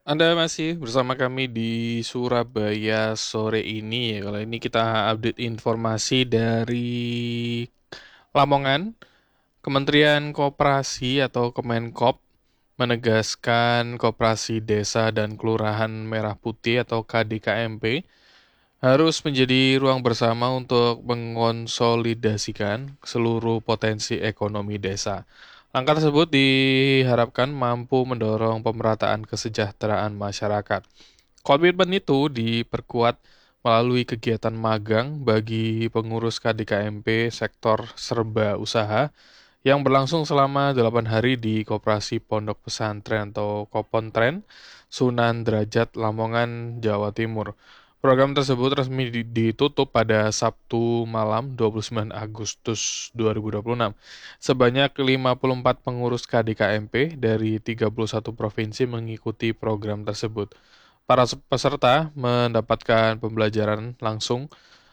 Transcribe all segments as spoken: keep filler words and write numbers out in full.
Anda masih bersama kami di Surabaya sore ini ya. Kalau ini kita update informasi dari Lamongan. Kementerian Koperasi atau Kemenkop menegaskan Koperasi Desa dan Kelurahan Merah Putih atau K D K M P harus menjadi ruang bersama untuk mengonsolidasikan seluruh potensi ekonomi desa. Langkah tersebut diharapkan mampu mendorong pemerataan kesejahteraan masyarakat. Komitmen itu diperkuat melalui kegiatan magang bagi pengurus K D K M P sektor serba usaha yang berlangsung selama delapan hari di Koperasi Pondok Pesantren atau Kopontren, Sunan Derajat, Lamongan, Jawa Timur. Program tersebut resmi ditutup pada Sabtu malam dua puluh sembilan Agustus dua ribu dua puluh enam. Sebanyak lima puluh empat pengurus K D K M P dari tiga puluh satu provinsi mengikuti program tersebut. Para peserta mendapatkan pembelajaran langsung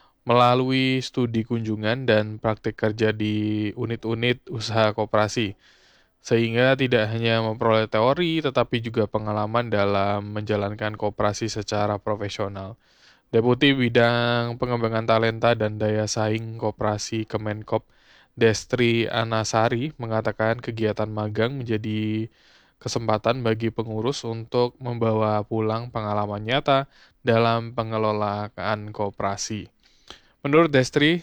melalui studi kunjungan dan praktik kerja di unit-unit usaha koperasi, sehingga tidak hanya memperoleh teori tetapi juga pengalaman dalam menjalankan koperasi secara profesional. Deputi Bidang Pengembangan Talenta dan Daya Saing Koperasi Kemenkop, Destri Anasari, mengatakan kegiatan magang menjadi kesempatan bagi pengurus untuk membawa pulang pengalaman nyata dalam pengelolaan koperasi. Menurut Destri,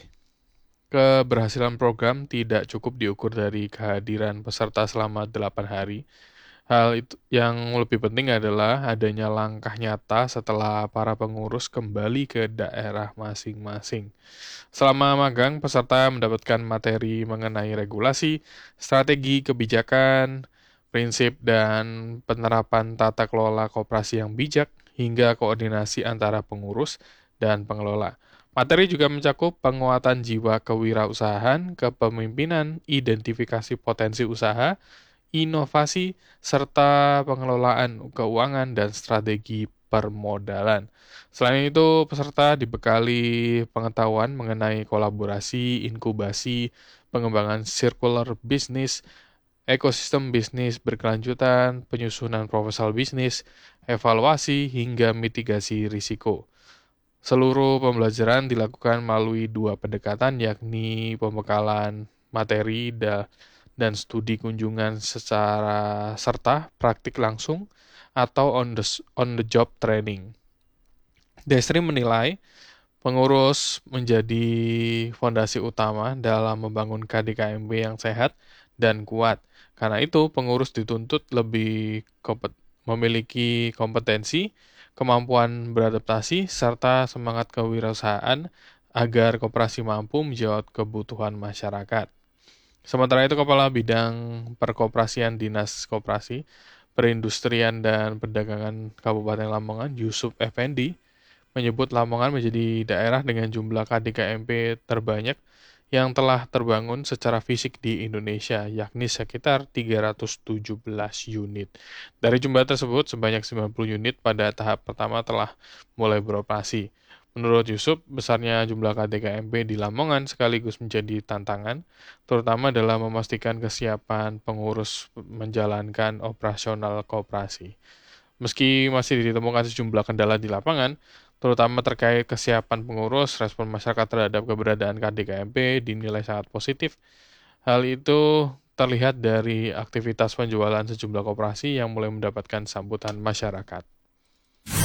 keberhasilan program tidak cukup diukur dari kehadiran peserta selama delapan hari. Hal itu yang lebih penting adalah adanya langkah nyata setelah para pengurus kembali ke daerah masing-masing. Selama magang, peserta mendapatkan materi mengenai regulasi, strategi kebijakan, prinsip dan penerapan tata kelola koperasi yang bijak, hingga koordinasi antara pengurus dan pengelola. Materi juga mencakup penguatan jiwa kewirausahaan, kepemimpinan, identifikasi potensi usaha, inovasi, serta pengelolaan keuangan dan strategi permodalan. Selain itu, peserta dibekali pengetahuan mengenai kolaborasi, inkubasi, pengembangan circular business, ekosistem bisnis berkelanjutan, penyusunan proposal bisnis, evaluasi, hingga mitigasi risiko. Seluruh pembelajaran dilakukan melalui dua pendekatan, yakni pembekalan materi dan studi kunjungan secara serta praktik langsung atau on the, on the job training. Destri menilai pengurus menjadi fondasi utama dalam membangun K D K M P yang sehat dan kuat. Karena itu, pengurus dituntut lebih kompet- memiliki kompetensi, kemampuan beradaptasi, serta semangat kewirausahaan agar koperasi mampu menjawab kebutuhan masyarakat. Sementara itu, Kepala Bidang Perkoperasian Dinas Koperasi, Perindustrian dan Perdagangan Kabupaten Lamongan, Yusuf Effendi, menyebut Lamongan menjadi daerah dengan jumlah K D K M P terbanyak yang telah terbangun secara fisik di Indonesia, yakni sekitar tiga ratus tujuh belas unit. Dari jumlah tersebut, sebanyak sembilan puluh unit pada tahap pertama telah mulai beroperasi. Menurut Yusuf, besarnya jumlah K D K M P di Lamongan sekaligus menjadi tantangan, terutama dalam memastikan kesiapan pengurus menjalankan operasional koperasi. Meski masih ditemukan sejumlah kendala di lapangan, terutama terkait kesiapan pengurus, respon masyarakat terhadap keberadaan K D K M P dinilai sangat positif. Hal itu terlihat dari aktivitas penjualan sejumlah koperasi yang mulai mendapatkan sambutan masyarakat.